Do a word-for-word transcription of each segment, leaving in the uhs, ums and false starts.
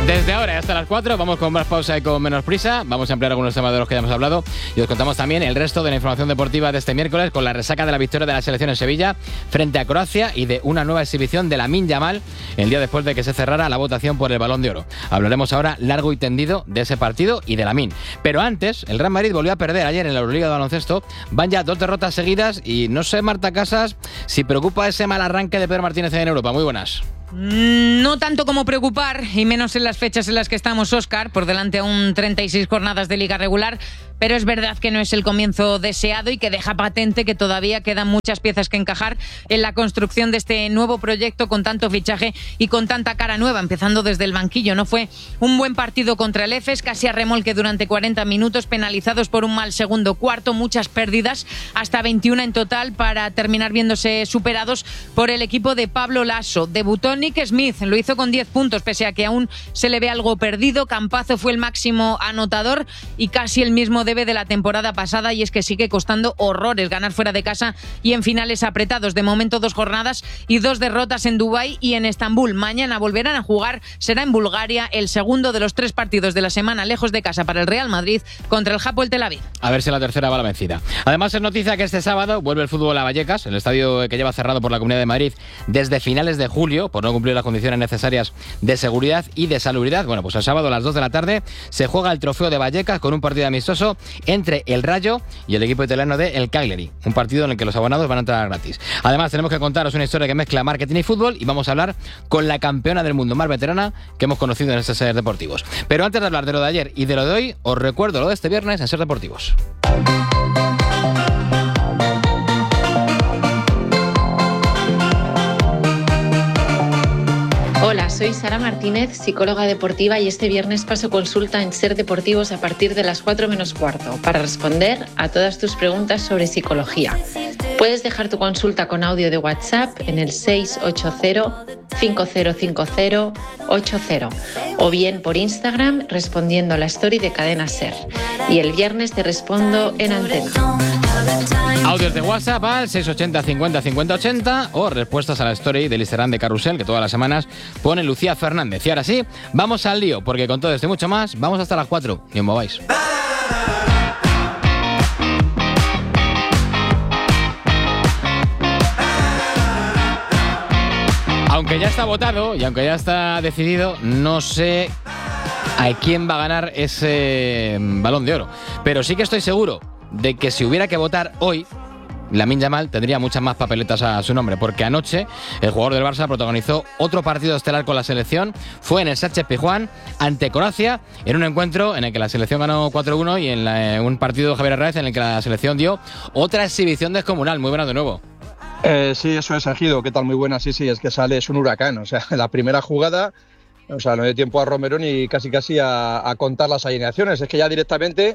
Desde ahora hasta las cuatro vamos con más pausa y con menos prisa. Vamos a ampliar algunos temas de los que ya hemos hablado y os contamos también el resto de la información deportiva de este miércoles con la resaca de la victoria de la selección en Sevilla frente a Croacia y de una nueva exhibición de Lamine Yamal el día después de que se cerrara la votación por el Balón de Oro. Hablaremos ahora largo y tendido de ese partido y de Lamine. Pero antes, el Real Madrid volvió a perder ayer en la Euroliga de baloncesto. Van ya dos derrotas seguidas y no sé, Marta Casas, si preocupa ese mal arranque de Pedro Martínez en Europa. Muy buenas. No tanto como preocupar, y menos en las fechas en las que estamos, Óscar, por delante aún treinta y seis jornadas de liga regular, pero es verdad que no es el comienzo deseado y que deja patente que todavía quedan muchas piezas que encajar en la construcción de este nuevo proyecto con tanto fichaje y con tanta cara nueva, empezando desde el banquillo. No fue un buen partido contra el Efes, casi a remolque durante cuarenta minutos, penalizados por un mal segundo cuarto, muchas pérdidas, hasta veintiuna en total, para terminar viéndose superados por el equipo de Pablo Lasso. Debutó Nick Smith, lo hizo con diez puntos, pese a que aún se le ve algo perdido. Campazzo fue el máximo anotador y casi el mismo debe de la temporada pasada, y es que sigue costando horrores ganar fuera de casa y en finales apretados. De momento dos jornadas y dos derrotas en Dubái y en Estambul. Mañana volverán a jugar, será en Bulgaria, el segundo de los tres partidos de la semana lejos de casa para el Real Madrid contra el Hapoel Tel Aviv. A ver si la tercera va la vencida. Además es noticia que este sábado vuelve el fútbol a Vallecas, el estadio que lleva cerrado por la Comunidad de Madrid desde finales de julio por no cumplir las condiciones necesarias de seguridad y de salubridad. Bueno, pues el sábado a las dos de la tarde se juega el trofeo de Vallecas con un partido amistoso entre el Rayo y el equipo italiano de El Cagliari, un partido en el que los abonados van a entrar gratis. Además tenemos que contaros una historia que mezcla marketing y fútbol y vamos a hablar con la campeona del mundo más veterana que hemos conocido en estos Ser Deportivos. Pero antes de hablar de lo de ayer y de lo de hoy, os recuerdo lo de este viernes en Ser Deportivos. Hola, soy Sara Martínez, psicóloga deportiva, y este viernes paso consulta en Ser Deportivos a partir de las cuatro menos cuarto para responder a todas tus preguntas sobre psicología. Puedes dejar tu consulta con audio de WhatsApp en el seis ocho cero, cinco cero cinco cero, ocho cero o bien por Instagram respondiendo a la story de Cadena Ser. Y el viernes te respondo en antena. Audios de WhatsApp al seis ochenta cincuenta cincuenta ochenta o respuestas a la story del Instagram de Carrusel que todas las semanas pone Lucía Fernández. Y ahora sí, vamos al lío, porque con todo esto y mucho más vamos hasta las cuatro. Ni os mováis. Aunque ya está votado y aunque ya está decidido, no sé a quién va a ganar ese Balón de Oro. Pero sí que estoy seguro de que si hubiera que votar hoy, Lamine Yamal tendría muchas más papeletas a su nombre, porque anoche el jugador del Barça protagonizó otro partido estelar con la selección. Fue en el Sánchez-Pizjuán ante Croacia, en un encuentro en el que la selección ganó cuatro uno y en la, un partido de Javier Herrera en el que la selección dio otra exhibición descomunal. Muy buenas de nuevo. Eh, sí, eso es, Ejido. ¿Qué tal? Muy buena. Sí, sí, es que sale, es un huracán. O sea, la primera jugada, o sea, no dio tiempo a Romero ni casi casi a, a contar las alineaciones. Es que ya directamente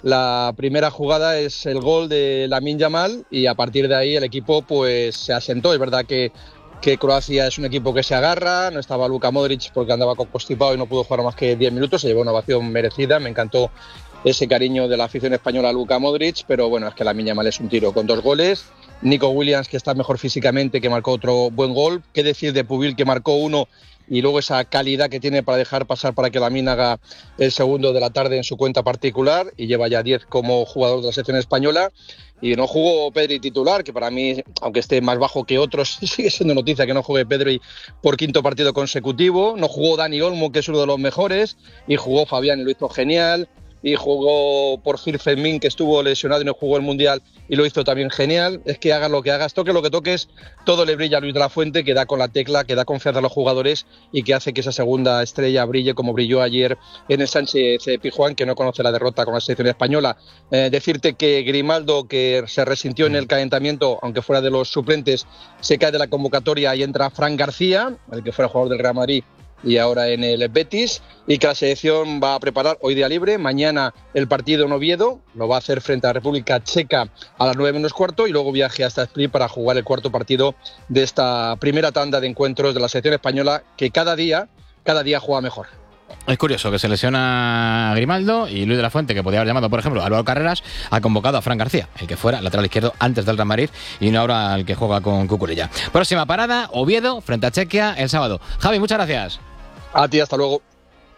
la primera jugada es el gol de Lamine Yamal y a partir de ahí el equipo pues se asentó. Es verdad que, que Croacia es un equipo que se agarra, no estaba Luka Modric porque andaba constipado y no pudo jugar más que diez minutos, se llevó una ovación merecida. Me encantó ese cariño de la afición española a Luka Modric, pero bueno, es que Lamine Yamal es un tiro con dos goles. Nico Williams, que está mejor físicamente, que marcó otro buen gol. ¿Qué decir de Pubil, que marcó uno? Y luego esa calidad que tiene para dejar pasar para que Lamine haga el segundo de la tarde en su cuenta particular, y lleva ya diez como jugador de la selección española. Y no jugó Pedri titular, que para mí, aunque esté más bajo que otros, sigue siendo noticia que no juegue Pedri por quinto partido consecutivo. No jugó Dani Olmo, que es uno de los mejores, y jugó Fabián y lo hizo genial. Y jugó por Gil Fermín, que estuvo lesionado y no jugó el Mundial y lo hizo también genial. Es que hagas lo que hagas, toque lo que toques, todo le brilla a Luis de la Fuente, que da con la tecla, que da confianza a los jugadores y que hace que esa segunda estrella brille como brilló ayer en el Sánchez Pizjuán, que no conoce la derrota con la selección española. Eh, decirte que Grimaldo, que se resintió en el calentamiento, aunque fuera de los suplentes, se cae de la convocatoria y entra Fran García, el que fuera jugador del Real Madrid y ahora en el Betis, y que la selección va a preparar hoy día libre. Mañana el partido en Oviedo, lo va a hacer frente a la República Checa a las nueve menos cuarto, y luego viaje hasta Split para jugar el cuarto partido de esta primera tanda de encuentros de la selección española, que cada día, cada día juega mejor. Es curioso que se lesiona Grimaldo y Luis de la Fuente, que podía haber llamado, por ejemplo, a Álvaro Carreras, ha convocado a Fran García, el que fuera lateral izquierdo antes del Real Madrid y no ahora el que juega con Cucurella. Próxima parada, Oviedo, frente a Chequia, el sábado. Javi, muchas gracias. A ti, hasta luego.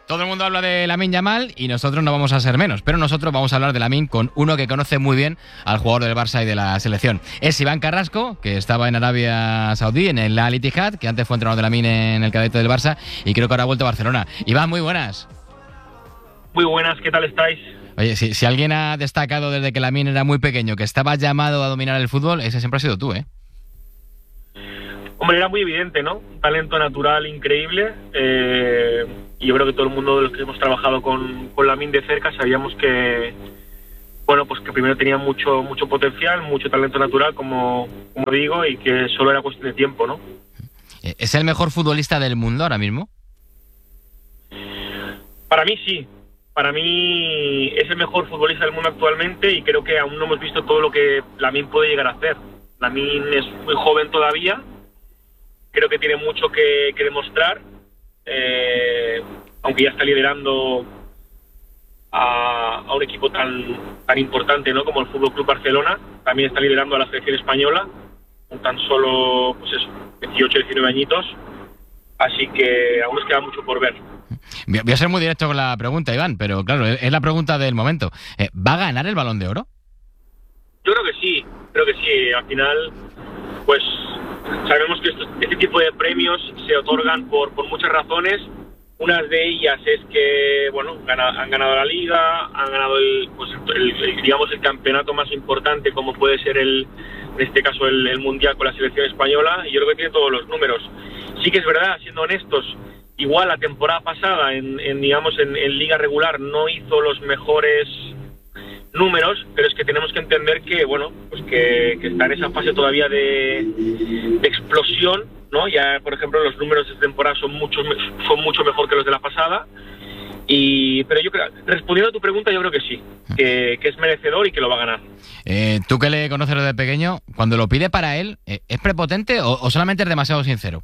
Todo el mundo habla de Lamine Yamal y nosotros no vamos a ser menos, pero nosotros vamos a hablar de Lamine con uno que conoce muy bien al jugador del Barça y de la selección. Es Iván Carrasco, que estaba en Arabia Saudí, en el Al Ittihad, que antes fue entrenador de Lamine en el cadete del Barça y creo que ahora ha vuelto a Barcelona. Iván, muy buenas. Muy buenas, ¿qué tal estáis? Oye, si, si alguien ha destacado desde que Lamine era muy pequeño, que estaba llamado a dominar el fútbol, ese siempre ha sido tú, ¿eh? Hombre, era muy evidente, ¿no? Un talento natural increíble. Eh, y yo creo que todo el mundo de los que hemos trabajado con, con Lamine de cerca sabíamos que, bueno, pues que primero tenía mucho mucho potencial, mucho talento natural, como, como digo, y que solo era cuestión de tiempo, ¿no? ¿Es el mejor futbolista del mundo ahora mismo? Para mí sí. Para mí es el mejor futbolista del mundo actualmente y creo que aún no hemos visto todo lo que Lamine puede llegar a hacer. Lamine es muy joven todavía, creo que tiene mucho que, que demostrar, eh, aunque ya está liderando a, a un equipo tan tan importante, ¿no?, como el F C Barcelona. También está liderando a la selección española, con tan solo pues eso, dieciocho, diecinueve añitos, así que aún nos queda mucho por ver. Voy a ser muy directo con la pregunta, Iván, pero claro, es la pregunta del momento. ¿Va a ganar el Balón de Oro? Yo creo que sí, creo que sí. Al final, pues sabemos que estos, este tipo de premios se otorgan por, por muchas razones. Una de ellas es que, bueno, gana, han ganado la Liga, han ganado el, pues el, el, digamos, el campeonato más importante, como puede ser el, en este caso el, el Mundial con la selección española, y yo creo que tiene todos los números. Sí que es verdad, siendo honestos, igual la temporada pasada, en, en digamos, en, en liga regular no hizo los mejores números, pero es que tenemos que entender que, bueno, pues que, que está en esa fase todavía de, de explosión, ¿no? Ya, por ejemplo, los números de temporada son mucho, son mucho mejor que los de la pasada. Y, pero yo creo, respondiendo a tu pregunta, yo creo que sí, que, que es merecedor y que lo va a ganar. Eh, tú que le conoces desde pequeño, cuando lo pide para él, ¿es prepotente o, o solamente es demasiado sincero?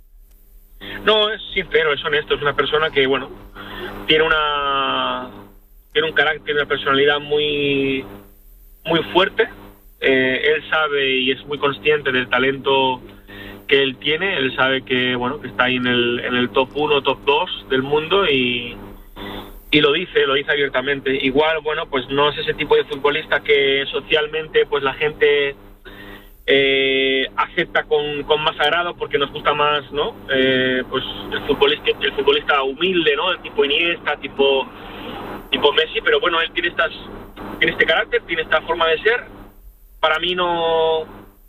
No, es sincero, es honesto, es una persona que, bueno, tiene una tiene un carácter, una personalidad muy muy fuerte. Eh, él sabe y es muy consciente del talento que él tiene. Él sabe que, bueno, que está ahí en el en el top uno, top dos del mundo y y lo dice, lo dice abiertamente. Igual, bueno, pues no es ese tipo de futbolista que socialmente pues la gente Eh, acepta con, con más agrado porque nos gusta más, ¿no? Eh, pues el futbolista, el futbolista humilde, ¿no? El tipo Iniesta, tipo tipo Messi, pero bueno, él tiene estas tiene este carácter, tiene esta forma de ser. Para mí no,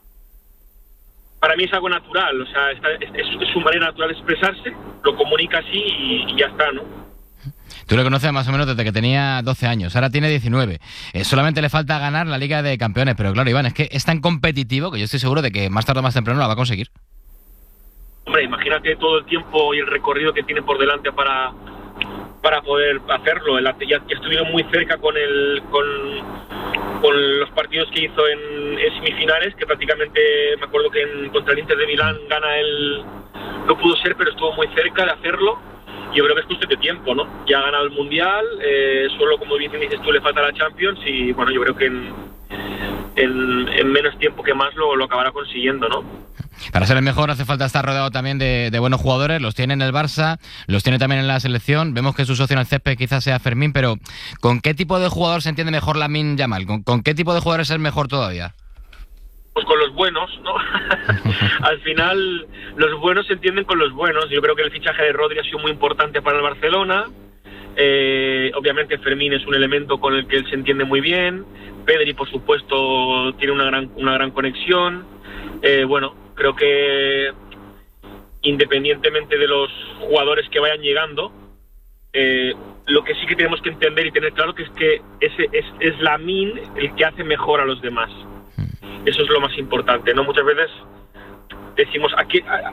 para mí es algo natural, o sea, es, es, es su manera natural de expresarse, lo comunica así y, y ya está, ¿no? Tú le conoces más o menos desde que tenía doce años, ahora tiene diecinueve. Eh, solamente le falta ganar la Liga de Campeones, pero claro, Iván, es que es tan competitivo que yo estoy seguro de que más tarde o más temprano la va a conseguir. Hombre, imagínate todo el tiempo y el recorrido que tiene por delante para, para poder hacerlo. El, ya, ya estuvieron muy cerca con, el, con, con los partidos que hizo en, en semifinales, que prácticamente, me acuerdo que en, contra el Inter de Milán gana él, no pudo ser, pero estuvo muy cerca de hacerlo. Yo creo que es cuestión de tiempo, ¿no? Ya ha ganado el Mundial, eh, solo como bien dices tú le falta la Champions y bueno, yo creo que en, en, en menos tiempo que más lo, lo acabará consiguiendo, ¿no? Para ser el mejor hace falta estar rodeado también de, de buenos jugadores, los tiene en el Barça, los tiene también en la selección, vemos que su socio en el césped quizás sea Fermín, pero ¿con qué tipo de jugador se entiende mejor Lamine Yamal? ¿Con, con qué tipo de jugadores es mejor todavía? Pues con los buenos, ¿no? Al final, los buenos se entienden con los buenos. Yo creo que el fichaje de Rodri ha sido muy importante para el Barcelona. Eh, obviamente Fermín es un elemento con el que él se entiende muy bien. Pedri, por supuesto, tiene una gran, una gran conexión. Eh, bueno, creo que independientemente de los jugadores que vayan llegando, eh, lo que sí que tenemos que entender y tener claro que es que ese es, es Lamine el que hace mejor a los demás. Eso es lo más importante, ¿no? Muchas veces decimos ¿a qué, a,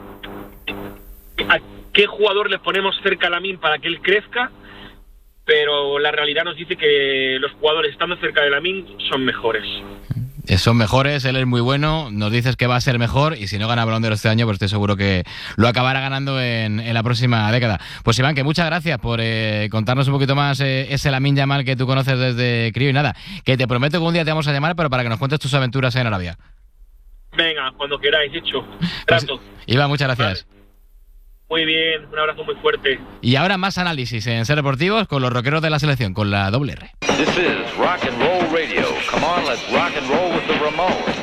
a qué jugador le ponemos cerca a Lamine para que él crezca? Pero la realidad nos dice que los jugadores estando cerca de Lamine son mejores. Son mejores, él es muy bueno, nos dices que va a ser mejor y si no gana Balón de Oro este año, pues estoy seguro que lo acabará ganando en, en la próxima década. Pues Iván, que muchas gracias por eh, contarnos un poquito más eh, ese Lamine Yamal que tú conoces desde crío y nada, que te prometo que un día te vamos a llamar, pero para que nos cuentes tus aventuras en Arabia. Venga, cuando queráis, hecho. Trato. Pues, Iván, muchas gracias. Vale. Muy bien, un abrazo muy fuerte. Y ahora más análisis en Ser Deportivos con los rockeros de la selección, con la doble R. This is Rock and Roll Radio. Come on, let's rock and roll with the Ramones.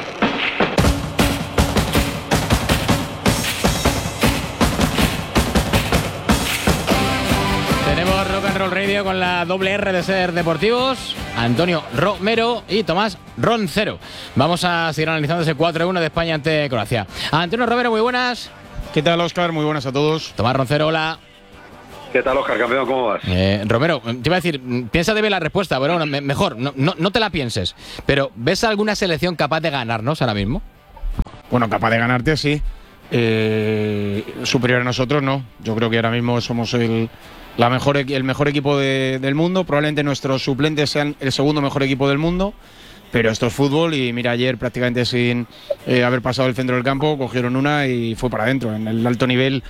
Tenemos Rock and Roll Radio con la doble R de Ser Deportivos, Antonio Romero y Tomás Roncero. Vamos a seguir analizando ese cuatro uno de España ante Croacia. Antonio Romero, muy buenas. ¿Qué tal, Óscar? Muy buenas a todos. Tomás Roncero, hola. ¿Qué tal, Óscar, campeón? ¿Cómo vas? Eh, Romero, te iba a decir, piensa de ver la respuesta, pero bueno, me, mejor, no, no, no te la pienses. Pero, ¿ves alguna selección capaz de ganarnos ahora mismo? Bueno, capaz de ganarte, sí. Eh, superior a nosotros, no. Yo creo que ahora mismo somos el, la mejor, el mejor equipo de, del mundo. Probablemente nuestros suplentes sean el segundo mejor equipo del mundo. Pero esto es fútbol y mira, ayer prácticamente sin eh, haber pasado el centro del campo, cogieron una y fue para adentro. En el alto nivel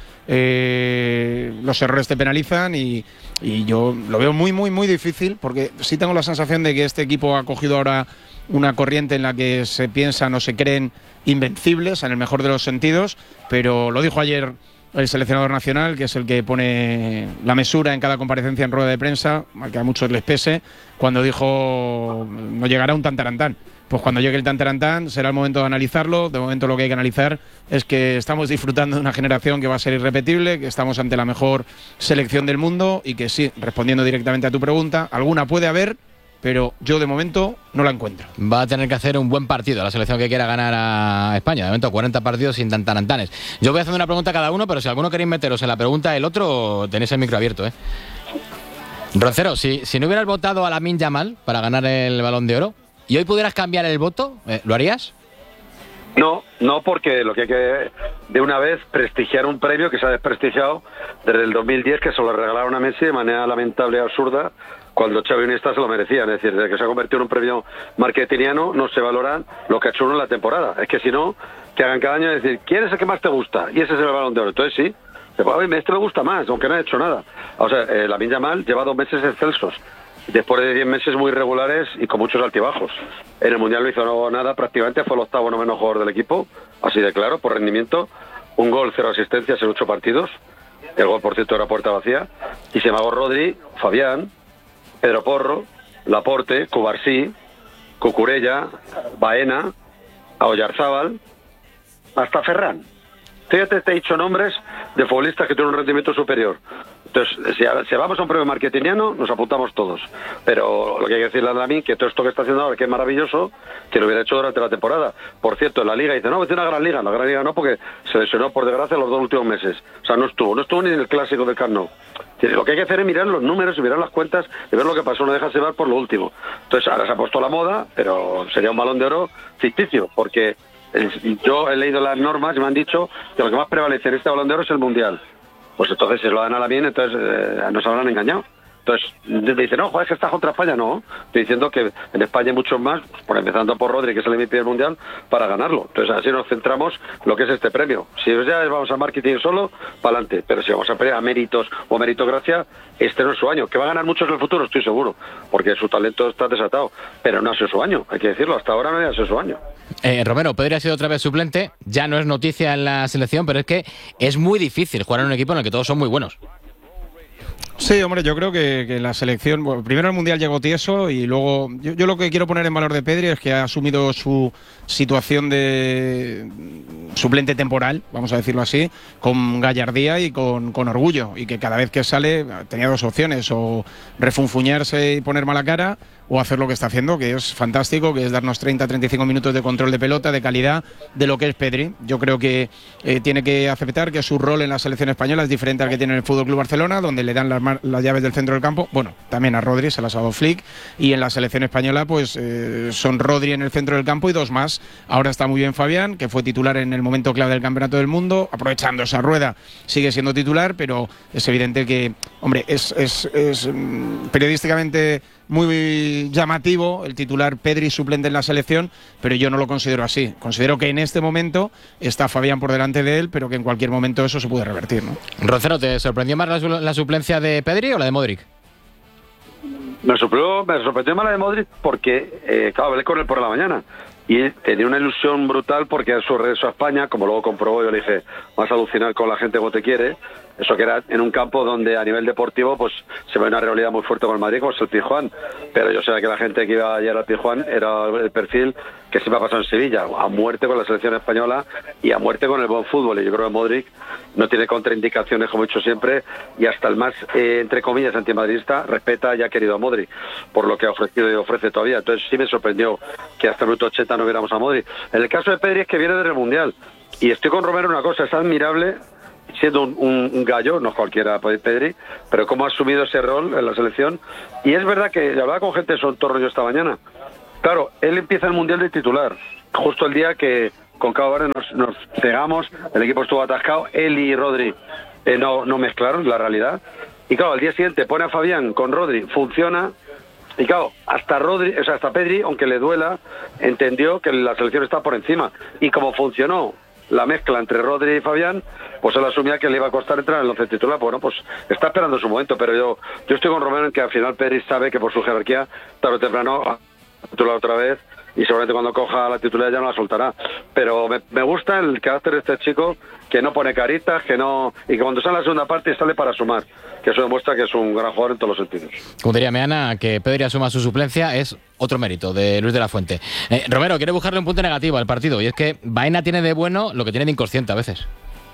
eh, los errores te penalizan y, y yo lo veo muy, muy, muy difícil porque sí tengo la sensación de que este equipo ha cogido ahora una corriente en la que se piensan o se creen invencibles en el mejor de los sentidos, pero lo dijo ayer el seleccionador nacional, que es el que pone la mesura en cada comparecencia en rueda de prensa, al que a muchos les pese, cuando dijo no llegará un tantarantán. Pues cuando llegue el tantarantán será el momento de analizarlo. De momento lo que hay que analizar es que estamos disfrutando de una generación que va a ser irrepetible, que estamos ante la mejor selección del mundo y que sí, respondiendo directamente a tu pregunta, alguna puede haber, pero yo de momento no la encuentro. Va a tener que hacer un buen partido la selección que quiera ganar a España. De momento cuarenta partidos sin tantarantanes. Yo voy haciendo una pregunta a cada uno, pero si alguno queréis meteros en la pregunta del otro, tenéis el micro abierto, ¿eh? Roncero, si, si no hubieras votado a Lamine Yamal para ganar el Balón de Oro y hoy pudieras cambiar el voto, ¿eh, ¿lo harías? No, no, porque lo que hay que de una vez prestigiar un premio que se ha desprestigiado desde el dos mil diez, que se lo regalaron a Messi de manera lamentable y absurda, cuando Xavi y Iniesta se lo merecían. Es decir, desde que se ha convertido en un premio marketingiano no se valoran lo que ha hecho uno en la temporada. Es que si no, que hagan cada año y decir, ¿quién es el que más te gusta? Y ese es el Balón de Oro. Entonces sí, oye, este me gusta más, aunque no ha hecho nada. O sea, eh, Lamine Yamal lleva dos meses excelsos, después de diez meses muy regulares y con muchos altibajos. En el Mundial no hizo no, nada, prácticamente fue el octavo noveno jugador del equipo, así de claro, por rendimiento. Un gol, cero asistencias en ocho partidos. El gol, por cierto, era puerta vacía. Y se magó Rodri, Fabián, Pedro Porro, Laporte, Cubarsí, Cucurella, Baena, Oyarzábal, hasta Ferran. Fíjate, te he dicho nombres de futbolistas que tienen un rendimiento superior. Entonces, si, si vamos a un premio marketingiano, nos apuntamos todos. Pero lo que hay que decirle a Lamine, que todo esto que está haciendo ahora, que es maravilloso, que lo hubiera hecho durante la temporada. Por cierto, en la Liga dice, no, es una gran Liga. La gran Liga no, porque se lesionó, por desgracia, los dos últimos meses. O sea, no estuvo. No estuvo ni en el Clásico del Camp Nou. Lo que hay que hacer es mirar los números y mirar las cuentas y ver lo que pasó, no dejarse llevar por lo último. Entonces, ahora se ha puesto la moda, pero sería un Balón de Oro ficticio, porque yo he leído las normas y me han dicho que lo que más prevalece en este Balón de Oro es el Mundial. Pues entonces si se lo dan a Lamine, entonces eh, nos habrán engañado. Entonces me dicen, no, joder, es que está contra España. No, estoy diciendo que en España hay muchos más, por empezando por Rodri, que es el M V P del Mundial, para ganarlo. Entonces así nos centramos en lo que es este premio. Si ya vamos a marketing solo, para adelante. Pero si vamos a, a méritos o meritocracia, este no es su año. Que va a ganar muchos en el futuro, estoy seguro, porque su talento está desatado. Pero no ha sido su año, hay que decirlo. Hasta ahora no ha sido su año. Eh, Romero, Pedri ha sido otra vez suplente. Ya no es noticia en la selección, pero es que es muy difícil jugar en un equipo en el que todos son muy buenos. Sí, hombre, yo creo que, que la selección, bueno, primero el Mundial llegó tieso y luego yo, yo lo que quiero poner en valor de Pedri es que ha asumido su situación de suplente temporal, vamos a decirlo así, con gallardía y con, con orgullo, y que cada vez que sale tenía dos opciones, o refunfuñarse y poner mala cara, o hacer lo que está haciendo, que es fantástico, que es darnos treinta a treinta y cinco minutos de control de pelota, de calidad, de lo que es Pedri. Yo creo que eh, tiene que aceptar que su rol en la selección española es diferente al que tiene en el Fútbol Club Barcelona, donde le dan las, las llaves del centro del campo. Bueno, también a Rodri se las ha dado Flick, y en la selección española pues eh, son Rodri en el centro del campo y dos más. Ahora está muy bien Fabián, que fue titular en el momento clave del Campeonato del Mundo, aprovechando esa rueda, sigue siendo titular, pero es evidente que, hombre, es, es, es mm, periodísticamente muy llamativo el titular Pedri suplente en la selección, pero yo no lo considero así. Considero que en este momento está Fabián por delante de él, pero que en cualquier momento eso se puede revertir, ¿no? Roncero, ¿te sorprendió más la, la suplencia de Pedri o la de Modric? Me sorprendió, me sorprendió más la de Modric porque, eh, claro, hablé con él por la mañana y tenía una ilusión brutal porque en su regreso a España, como luego comprobó, yo le dije, vas a alucinar con la gente como te quiere, eso que era en un campo donde a nivel deportivo pues se ve una rivalidad muy fuerte con el Madrid, como es el Pizjuán, pero yo sé que la gente que iba ayer al Pizjuán era el perfil que siempre ha pasado en Sevilla, a muerte con la selección española y a muerte con el buen fútbol, y yo creo que Modric no tiene contraindicaciones, como he dicho siempre, y hasta el más, eh, entre comillas, antimadridista respeta y ha querido a Modric, por lo que ha ofrecido y ofrece todavía. Entonces sí me sorprendió que hasta el minuto ochenta no viéramos a Modric. En el caso de Pedri es que viene desde el Mundial, y estoy con Romero en una cosa, es admirable, siendo un, un, un gallo, no cualquiera Pedri, pero cómo ha asumido ese rol en la selección, y es verdad que hablaba con gente de su entorno yo esta mañana. Claro, él empieza el Mundial de titular, justo el día que con Cabo Verde nos, nos cegamos, el equipo estuvo atascado, él y Rodri eh, no, no mezclaron la realidad, y claro, al día siguiente pone a Fabián con Rodri, funciona, y claro, hasta Rodri, o sea, hasta Pedri, aunque le duela, entendió que la selección está por encima, y como funcionó la mezcla entre Rodri y Fabián, pues él asumía que le iba a costar entrar en el once titular. Bueno, pues está esperando su momento, pero yo yo estoy con Romero en que al final Pedri sabe que por su jerarquía, tarde o temprano, va a titular otra vez, y seguramente cuando coja la titularidad ya no la soltará. Pero me, me gusta el carácter de este chico, que no pone caritas, que no, y que cuando sale la segunda parte sale para sumar, que eso demuestra que es un gran jugador en todos los sentidos. Como diría Meana, que Pedri asuma su suplencia es otro mérito de Luis de la Fuente. Eh, Romero, quiere buscarle un punto negativo al partido, y es que Baena tiene de bueno lo que tiene de inconsciente a veces.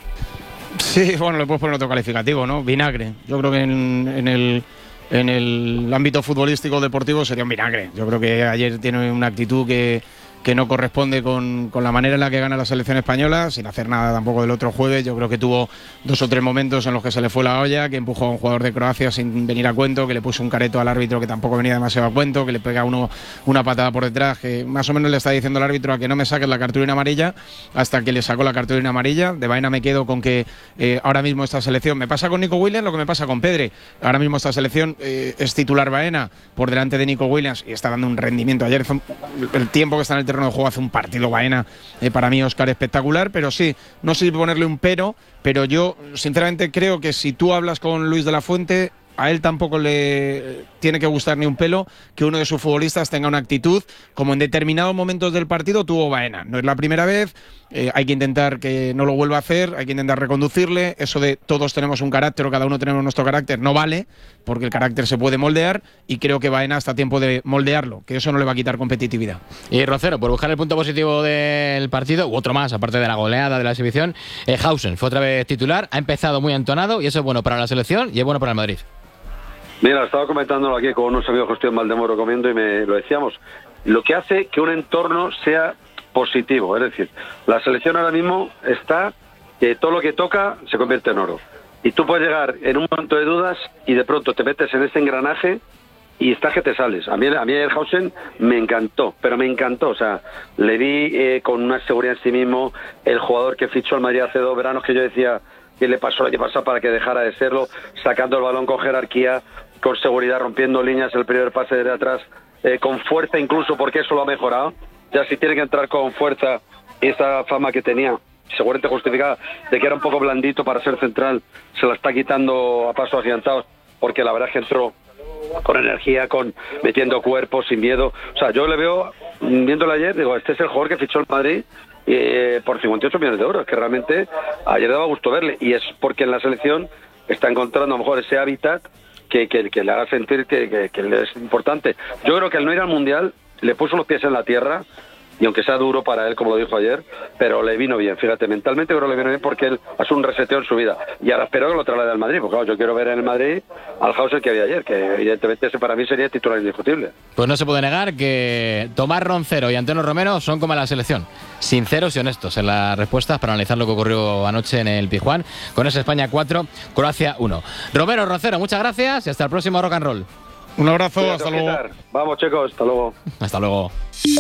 Sí, bueno, le puedes poner otro calificativo, ¿no? Vinagre. Yo creo que en, en el en el ámbito futbolístico deportivo sería un vinagre. Yo creo que ayer tiene una actitud que, que no corresponde con, con la manera en la que gana la selección española, sin hacer nada tampoco del otro jueves. Yo creo que tuvo dos o tres momentos en los que se le fue la olla, que empujó a un jugador de Croacia sin venir a cuento, que le puso un careto al árbitro que tampoco venía demasiado a cuento, que le pega uno una patada por detrás, que más o menos le está diciendo al árbitro a que no me saques la cartulina amarilla, hasta que le sacó la cartulina amarilla. De Baena me quedo con que eh, ahora mismo esta selección, me pasa con Nico Williams lo que me pasa con Pedri, ahora mismo esta selección eh, es titular Baena por delante de Nico Williams y está dando un rendimiento. Ayer el tiempo que está en el terreno de juego hace un partido Baena, eh, para mí Óscar espectacular, pero sí, no sé si ponerle un pero, pero yo sinceramente creo que si tú hablas con Luis de la Fuente, a él tampoco le tiene que gustar ni un pelo que uno de sus futbolistas tenga una actitud como en determinados momentos del partido tuvo Baena. No es la primera vez, eh, hay que intentar que no lo vuelva a hacer, hay que intentar reconducirle. Eso de todos tenemos un carácter o cada uno tenemos nuestro carácter no vale, porque el carácter se puede moldear, y creo que Baena está a tiempo de moldearlo, que eso no le va a quitar competitividad. Y Rocero, por buscar el punto positivo del partido, u otro más, aparte de la goleada de la exhibición, eh, Hausen fue otra vez titular, ha empezado muy entonado, y eso es bueno para la selección y es bueno para el Madrid. Mira, estaba comentándolo aquí con unos amigos que estoy en Valdemoro comiendo y me lo decíamos. Lo que hace que un entorno sea positivo, es decir, la selección ahora mismo está que todo lo que toca se convierte en oro. Y tú puedes llegar en un momento de dudas y de pronto te metes en ese engranaje y estás que te sales. A mí, a mí el Hausen me encantó, pero me encantó. O sea, le vi eh, con una seguridad en sí mismo, el jugador que fichó al Madrid hace dos veranos que yo decía que le pasó el año pasado para que dejara de serlo, sacando el balón con jerarquía, con seguridad, rompiendo líneas, el primer pase de atrás, eh, con fuerza incluso, porque eso lo ha mejorado. Ya si tiene que entrar con fuerza, esa fama que tenía, seguramente justificada, de que era un poco blandito para ser central, se la está quitando a pasos agigantados, porque la verdad es que entró con energía, con metiendo cuerpos, sin miedo. O sea, yo le veo, viéndolo ayer, digo, este es el jugador que fichó el Madrid eh, por cincuenta y ocho millones de euros, que realmente ayer daba gusto verle, y es porque en la selección está encontrando a lo mejor ese hábitat Que, que, que le haga sentir que, que, que es importante. Yo creo que el no ir al Mundial le puso los pies en la tierra, y aunque sea duro para él, como lo dijo ayer, pero le vino bien, fíjate, mentalmente creo que le vino bien porque él hace un reseteo en su vida, y ahora espero que lo traslade al Madrid, porque claro, yo quiero ver en el Madrid al Hausen que había ayer, que evidentemente ese para mí sería titular indiscutible. Pues no se puede negar que Tomás Roncero y Antonio Romero son como la selección, sinceros y honestos en las respuestas para analizar lo que ocurrió anoche en el Pizjuán, con ese España cuatro, Croacia uno. Romero, Roncero, muchas gracias y hasta el próximo Rock and Roll. Un abrazo, Cuídate, hasta luego. Vamos, chicos, hasta luego. Hasta luego.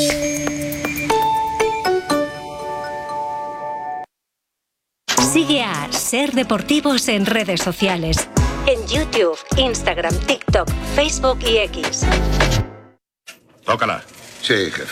Sigue a Ser Deportivos en redes sociales. En YouTube, Instagram, TikTok, Facebook y X. Tócala. Sí, jefe.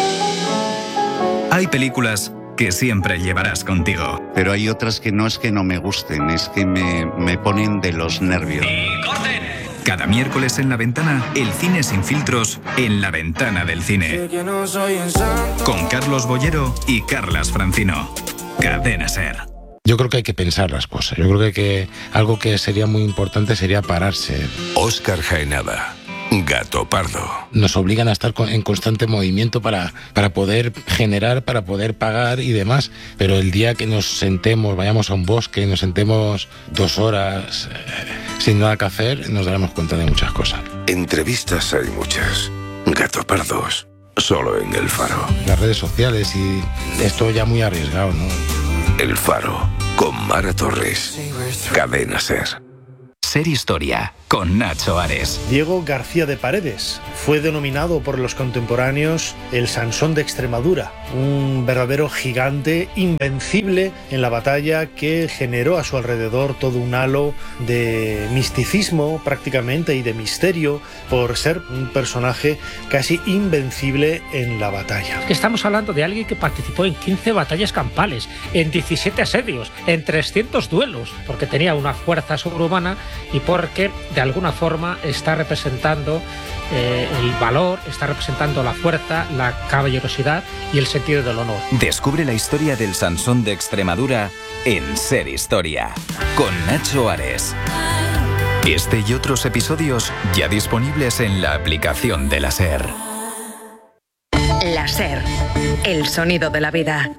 Hay películas que siempre llevarás contigo. Pero hay otras que no es que no me gusten, es que me, me ponen de los nervios. ¡Y corten! Cada miércoles en La Ventana, el cine sin filtros en La Ventana del Cine. Con Carlos Bollero y Carlas Francino. Cadena SER. Yo creo que hay que pensar las cosas. Yo creo que, hay que algo que sería muy importante sería pararse. Óscar Jaenada, Gato Pardo. Nos obligan a estar en constante movimiento para, para poder generar, para poder pagar y demás. Pero el día que nos sentemos, vayamos a un bosque, nos sentemos dos horas eh, sin nada que hacer, nos daremos cuenta de muchas cosas. Entrevistas hay muchas. Gato Pardos, solo en El Faro. Las redes sociales y esto ya muy arriesgado, ¿no? El Faro, con Mara Torres. Cadena SER. Ser Historia, con Nacho Ares. Diego García de Paredes fue denominado por los contemporáneos el Sansón de Extremadura, un verdadero gigante invencible en la batalla que generó a su alrededor todo un halo de misticismo prácticamente y de misterio por ser un personaje casi invencible en la batalla. Estamos hablando de alguien que participó en quince batallas campales, en diecisiete asedios, en trescientos duelos, porque tenía una fuerza sobrehumana y porque de alguna forma está representando eh, el valor, está representando la fuerza, la caballerosidad y el sentido del honor. Descubre la historia del Sansón de Extremadura en Ser Historia, con Nacho Ares. Este y otros episodios ya disponibles en la aplicación de la SER. La SER, el sonido de la vida.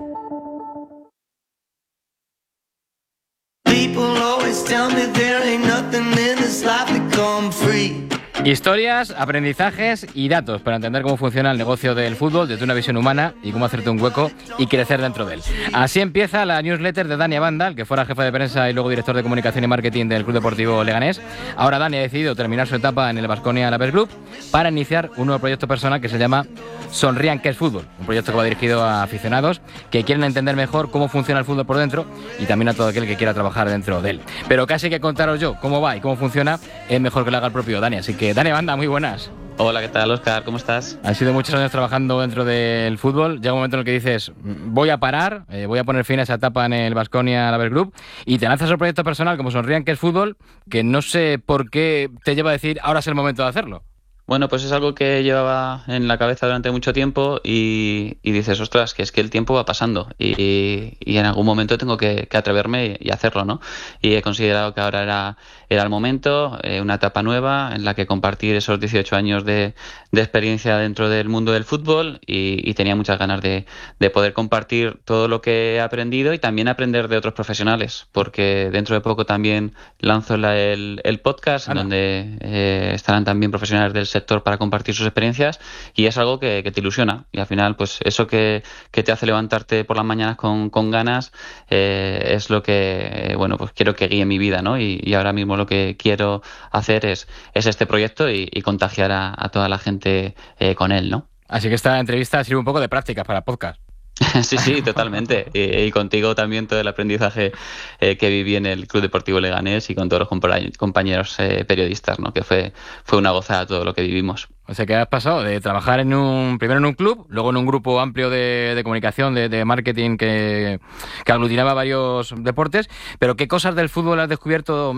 Historias, aprendizajes y datos para entender cómo funciona el negocio del fútbol desde una visión humana y cómo hacerte un hueco y crecer dentro de él. Así empieza la newsletter de Dani Abanda, el que fuera jefe de prensa y luego director de comunicación y marketing del Club Deportivo Leganés. Ahora Dani ha decidido terminar su etapa en el Baskonia Laber Club para iniciar un nuevo proyecto personal que se llama Sonrían que es fútbol, un proyecto que va dirigido a aficionados que quieren entender mejor cómo funciona el fútbol por dentro y también a todo aquel que quiera trabajar dentro de él. Pero casi que contaros yo cómo va y cómo funciona es mejor que lo haga el propio Dani, así que Dani Abanda, muy buenas. Hola, ¿qué tal, Óscar? ¿Cómo estás? Han sido muchos años trabajando dentro del fútbol. Llega un momento en el que dices, voy a parar, eh, voy a poner fin a esa etapa en el Baskonia Laber Club y te lanzas al proyecto personal como Sonrían que es fútbol, que no sé por qué te lleva a decir, ahora es el momento de hacerlo. Bueno, pues es algo que llevaba en la cabeza durante mucho tiempo y, y dices, ostras, que es que el tiempo va pasando y, y en algún momento tengo que, que atreverme y hacerlo, ¿no? Y he considerado que ahora era, era el momento, eh, una etapa nueva en la que compartir esos dieciocho años de, de experiencia dentro del mundo del fútbol y, y tenía muchas ganas de, de poder compartir todo lo que he aprendido y también aprender de otros profesionales, porque dentro de poco también lanzo la, el, el podcast, Ana, donde eh, estarán también profesionales del sector para compartir sus experiencias y es algo que, que te ilusiona y al final pues eso que, que te hace levantarte por las mañanas con, con ganas eh, es lo que eh, bueno pues quiero que guíe mi vida, ¿no? Y, y ahora mismo lo que quiero hacer es, es este proyecto y, y contagiar a, a toda la gente eh, con él, ¿no? Así que esta entrevista sirve un poco de prácticas para el podcast. Sí, sí, totalmente. Y, y contigo también todo el aprendizaje eh, que viví en el Club Deportivo Leganés y con todos los compa- compañeros eh, periodistas, ¿no? Que fue, fue una gozada todo lo que vivimos. O sea, que has pasado de trabajar en un primero en un club, luego en un grupo amplio de, de comunicación, de, de marketing que, que aglutinaba varios deportes, pero ¿qué cosas del fútbol has descubierto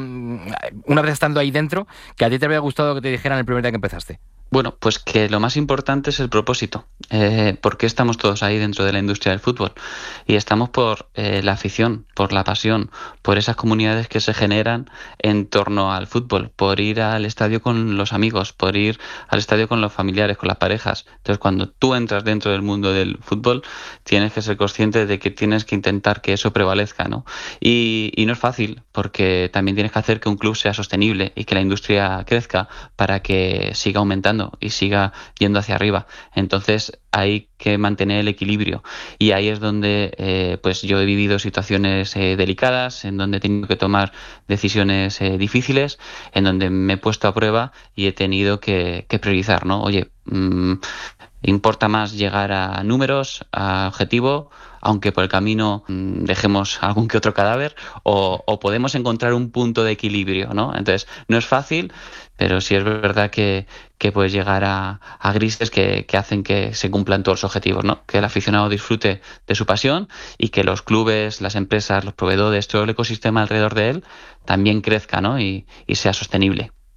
una vez estando ahí dentro que a ti te había gustado que te dijeran el primer día que empezaste? Bueno, pues que lo más importante es el propósito. Eh, ¿Por qué estamos todos ahí dentro de la industria del fútbol? Y estamos por eh, la afición, por la pasión, por esas comunidades que se generan en torno al fútbol, por ir al estadio con los amigos, por ir al estadio con los familiares, con las parejas. Entonces, cuando tú entras dentro del mundo del fútbol, tienes que ser consciente de que tienes que intentar que eso prevalezca, ¿no? Y, y no es fácil, porque también tienes que hacer que un club sea sostenible y que la industria crezca para que siga aumentando y siga yendo hacia arriba. Entonces hay que mantener el equilibrio y ahí es donde eh, pues yo he vivido situaciones eh, delicadas, en donde he tenido que tomar decisiones eh, difíciles, en donde me he puesto a prueba y he tenido que, que priorizar, ¿no? Oye, mmm, importa más llegar a números, a objetivo, aunque por el camino mmm, dejemos algún que otro cadáver, o, o podemos encontrar un punto de equilibrio, ¿no? Entonces, no es fácil, pero sí es verdad que, que puedes llegar a, a grises que, que hacen que se cumplan todos los objetivos, ¿no? Que el aficionado disfrute de su pasión y que los clubes, las empresas, los proveedores, todo el ecosistema alrededor de él también crezca, ¿no? Y, y sea sostenible.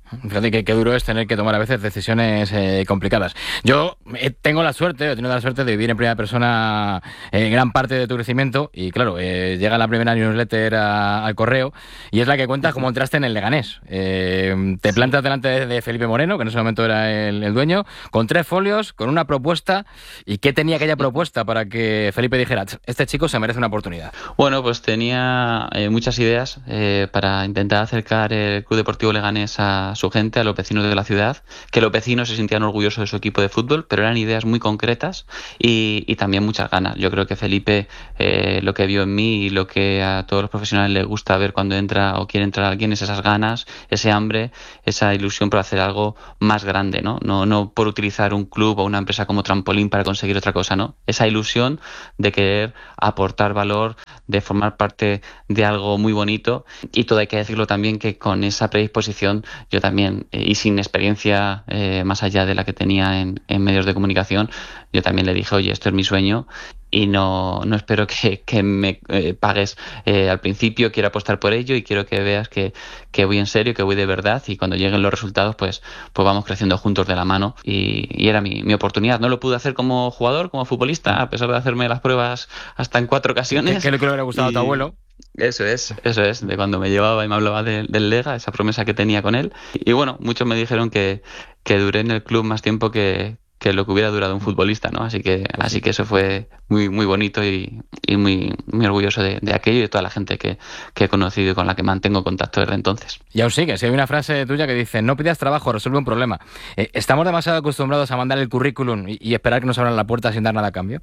Fíjate que, que duro es tener que tomar a veces decisiones eh, complicadas. Yo eh, tengo la suerte, he tenido la suerte de vivir en primera persona eh, gran parte de tu crecimiento y claro, eh, llega la primera newsletter a, al correo y es la que cuentas cómo entraste en el Leganés. Eh, te plantas delante de, de Felipe Moreno, que en ese momento era el, el dueño, con tres folios, con una propuesta. ¿Y qué tenía aquella propuesta para que Felipe dijera, este chico se merece una oportunidad? Bueno, pues tenía eh, muchas ideas eh, para intentar acercar el Club Deportivo Leganés a su gente, a los vecinos de la ciudad, que los vecinos se sentían orgullosos de su equipo de fútbol, pero eran ideas muy concretas y, y también muchas ganas. Yo creo que Felipe, eh, lo que vio en mí y lo que a todos los profesionales les gusta ver cuando entra o quiere entrar alguien es esas ganas, ese hambre, esa ilusión por hacer algo más grande, ¿no? No, no por utilizar un club o una empresa como trampolín para conseguir otra cosa, ¿no? Esa ilusión de querer aportar valor, de formar parte de algo muy bonito y todo hay que decirlo también que con esa predisposición yo también También, eh, y sin experiencia eh, más allá de la que tenía en, en medios de comunicación, yo también le dije, oye, esto es mi sueño y no, no espero que, que me eh, pagues eh, al principio, quiero apostar por ello y quiero que veas que, que voy en serio, que voy de verdad y cuando lleguen los resultados pues, pues vamos creciendo juntos de la mano y, y era mi, mi oportunidad. No lo pude hacer como jugador, como futbolista, a pesar de hacerme las pruebas hasta en cuatro ocasiones. ¿Qué es lo que le hubiera gustado y... a tu abuelo? Eso es, eso es, de cuando me llevaba y me hablaba de, del Lega, esa promesa que tenía con él. Y bueno, muchos me dijeron que, que duré en el club más tiempo que, que lo que hubiera durado un futbolista, ¿no? Así que, así que eso fue muy, muy bonito y, y muy, muy orgulloso de, de aquello y de toda la gente que, que he conocido y con la que mantengo contacto desde entonces. Y aún sigue, si hay una frase tuya que dice, no pidas trabajo, resuelve un problema. Eh, ¿Estamos demasiado acostumbrados a mandar el currículum y, y esperar que nos abran la puerta sin dar nada a cambio?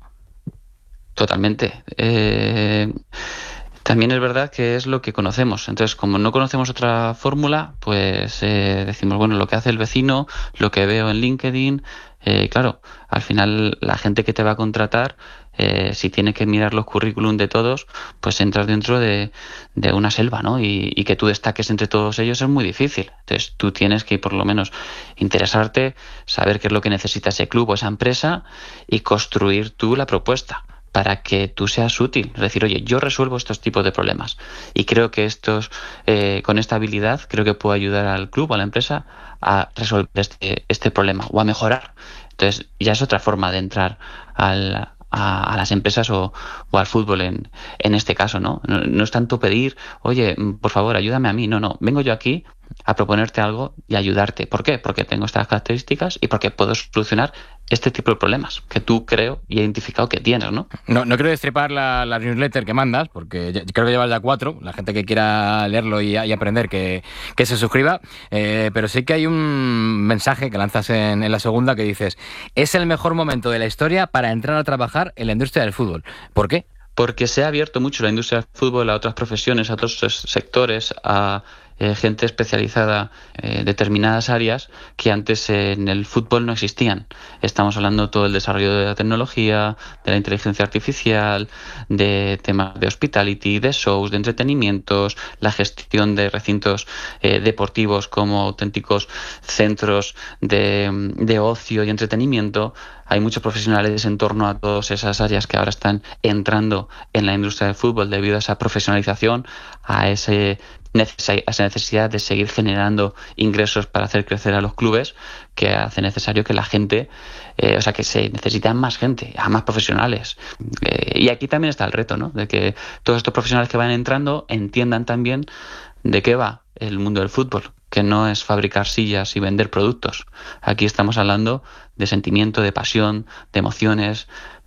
Totalmente. Eh... También es verdad que es lo que conocemos. Entonces, como no conocemos otra fórmula, pues eh, decimos, bueno, lo que hace el vecino, lo que veo en LinkedIn. Eh, claro, al final la gente que te va a contratar, eh, si tiene que mirar los currículum de todos, pues entras dentro de, de una selva, ¿no? Y, y que tú destaques entre todos ellos es muy difícil. Entonces, tú tienes que por lo menos interesarte, saber qué es lo que necesita ese club o esa empresa y construir tú la propuesta para que tú seas útil, es decir, oye, yo resuelvo estos tipos de problemas y creo que estos, eh, con esta habilidad, creo que puedo ayudar al club o a la empresa a resolver este, este problema o a mejorar. Entonces, ya es otra forma de entrar al, a, a las empresas o, o al fútbol en, en este caso, ¿no? ¿no? No es tanto pedir, oye, por favor, ayúdame a mí, no, no, vengo yo aquí a proponerte algo y ayudarte. ¿Por qué? Porque tengo estas características y porque puedo solucionar este tipo de problemas que tú creo y he identificado que tienes, ¿no? No, no quiero destripar la, la newsletter que mandas, porque ya, creo que llevas ya cuatro, la gente que quiera leerlo y, y aprender que, que se suscriba, eh, pero sí que hay un mensaje que lanzas en, en la segunda que dices, es el mejor momento de la historia para entrar a trabajar en la industria del fútbol. ¿Por qué? Porque se ha abierto mucho la industria del fútbol a otras profesiones, a otros sectores, a eh, gente especializada en eh, determinadas áreas que antes eh, en el fútbol no existían. Estamos hablando de todo el desarrollo de la tecnología, de la inteligencia artificial, de temas de hospitality, de shows, de entretenimientos, la gestión de recintos eh, deportivos como auténticos centros de, de ocio y entretenimiento. Hay muchos profesionales en torno a todas esas áreas que ahora están entrando en la industria del fútbol debido a esa profesionalización, a ese a esa necesidad de seguir generando ingresos para hacer crecer a los clubes, que hace necesario que la gente, eh, o sea, que se necesitan más gente, a más profesionales. Eh, y aquí también está el reto, ¿no? De que todos estos profesionales que van entrando entiendan también de qué va el mundo del fútbol, que no es fabricar sillas y vender productos. Aquí estamos hablando de sentimiento, de pasión, de emociones,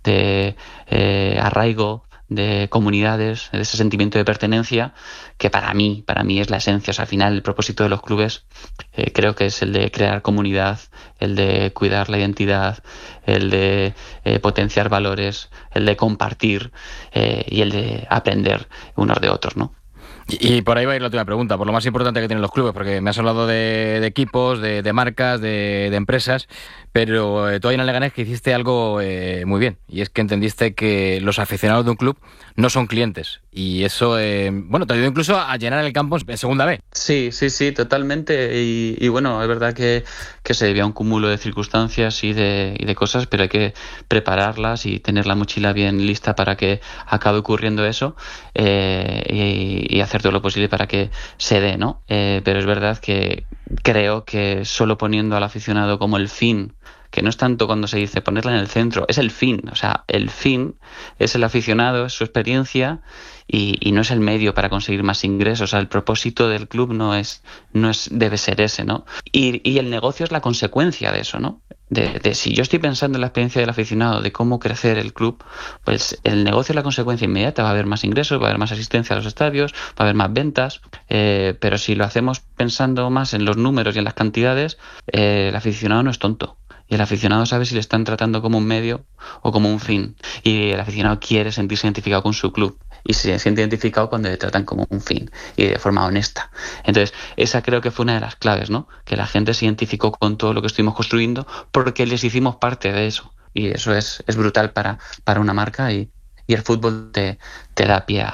de eh, arraigo, de comunidades, de ese sentimiento de pertenencia que para mí, para mí es la esencia. O sea, al final el propósito de los clubes eh, creo que es el de crear comunidad, el de cuidar la identidad, el de eh, potenciar valores, el de compartir eh, y el de aprender unos de otros, ¿no? Y, y por ahí va a ir la última pregunta, por lo más importante que tienen los clubes, porque me has hablado de, de equipos, de, de marcas, de, de empresas, pero eh, tú ahí en el Leganés que hiciste algo eh, muy bien, y es que entendiste que los aficionados de un club no son clientes, y eso, eh, bueno, te ayudó incluso a llenar el campo en segunda B. Sí, sí, sí, totalmente, y, y bueno, es verdad que, que se debía a un cúmulo de circunstancias y de, y de cosas, pero hay que prepararlas y tener la mochila bien lista para que acabe ocurriendo eso, eh, y, y hacer todo lo posible para que se dé, ¿no? Eh, pero es verdad que creo que solo poniendo al aficionado como el fin, que no es tanto cuando se dice ponerla en el centro, es el fin, o sea, el fin es el aficionado, es su experiencia y, y no es el medio para conseguir más ingresos, o sea, el propósito del club no es, no es, debe ser ese, ¿no? Y, y el negocio es la consecuencia de eso, ¿no? De, de si yo estoy pensando en la experiencia del aficionado, de cómo crecer el club, pues el negocio es la consecuencia inmediata, va a haber más ingresos, va a haber más asistencia a los estadios, va a haber más ventas, eh, pero si lo hacemos pensando más en los números y en las cantidades, eh, el aficionado no es tonto. Y el aficionado sabe si le están tratando como un medio o como un fin. Y el aficionado quiere sentirse identificado con su club. Y se siente identificado cuando le tratan como un fin y de forma honesta. Entonces, esa creo que fue una de las claves, ¿no? Que la gente se identificó con todo lo que estuvimos construyendo porque les hicimos parte de eso. Y eso es, es brutal para, para una marca y, y el fútbol te, te da pie a